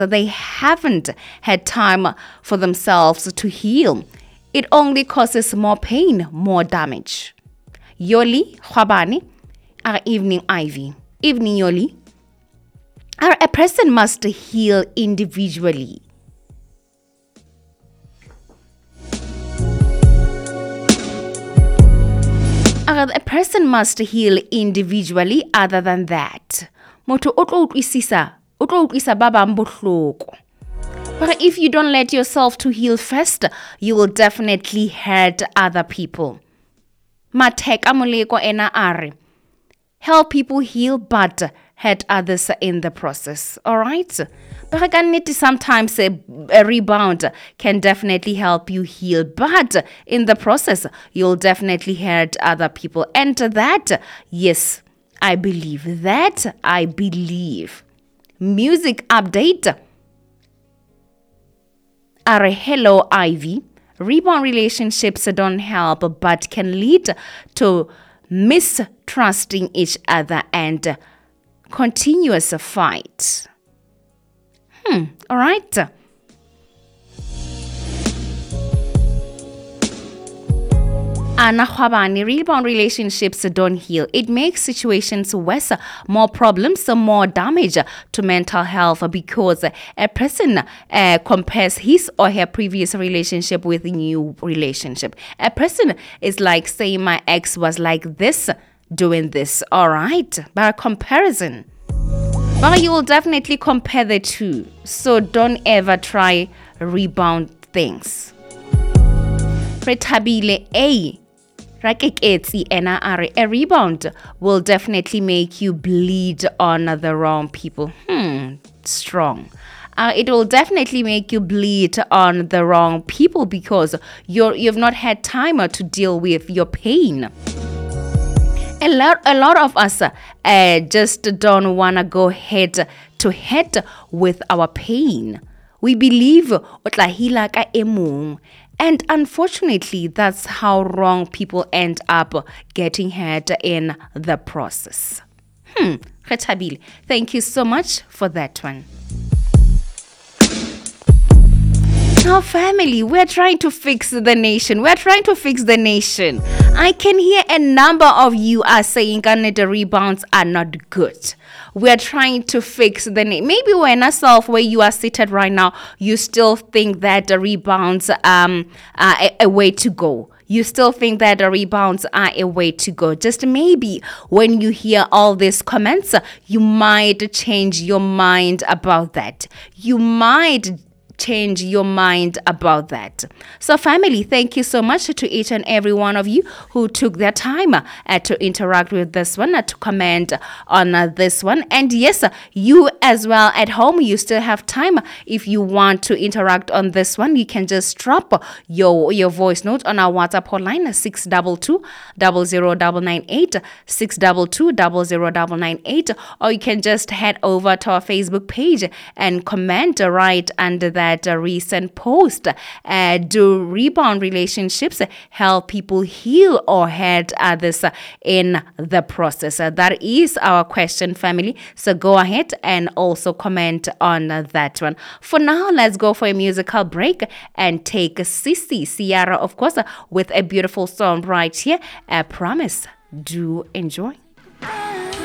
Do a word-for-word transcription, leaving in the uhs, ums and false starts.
they haven't had time for themselves to heal. It only causes more pain, more damage. Yoli Khwabane, our evening Ivy. Evening Yoli. Our, a person must heal individually. A person must heal individually. Other than that, motho o tlo utlwisisa o tlo utlwisa ba bang bohloko. But if you don't let yourself to heal first, you will definitely hurt other people. Matheka Moleko ena are help people heal, but hurt others in the process. All right. But sometimes a, a rebound can definitely help you heal, but in the process, you'll definitely hurt other people. And that, yes, I believe that. I believe. Music update. Are hello, Ivy. Rebound relationships don't help, but can lead to mistrusting each other and continuous fight. Hmm, all right. Anna Khwabane, rebound relationships don't heal. It makes situations worse, more problems, more damage to mental health because a person uh, compares his or her previous relationship with a new relationship. A person is like saying my ex was like this, doing this, all right? By comparison. But you will definitely compare the two. So don't ever try rebound things. Retabile A. Rakeketsi ena are a rebound will definitely make you bleed on the wrong people. Hmm, strong. Uh, it will definitely make you bleed on the wrong people because you're you've not had time to deal with your pain. A lot, a lot of us uh, just don't want to go head to head with our pain. We believe otla hila ka emong, and unfortunately, that's how wrong people end up getting hurt in the process. Hmm, Retabile, thank you so much for that one. Now, family, we're trying to fix the nation. We're trying to fix the nation. I can hear a number of you are saying the rebounds are not good. We're trying to fix the nation. Maybe when yourself where you are seated right now, you still think that the rebounds um, are a, a way to go. You still think that the rebounds are a way to go. Just maybe when you hear all these comments, you might change your mind about that. You might change your mind about that. So family, thank you so much to each and every one of you who took their time uh, to interact with this one, uh, to comment on uh, this one. And yes, uh, you as well at home, you still have time. If you want to interact on this one, you can just drop your your voice note on our WhatsApp hotline, six two two, zero zero nine nine eight, six two two, zero zero nine nine eight, or you can just head over to our Facebook page and comment right under that a recent post. Uh, do rebound relationships help people heal or hurt others in the process? Uh, that is our question, family. So go ahead and also comment on that one. For now, let's go for a musical break and take Sissy Ciara, of course, with a beautiful song right here. I promise. Do enjoy.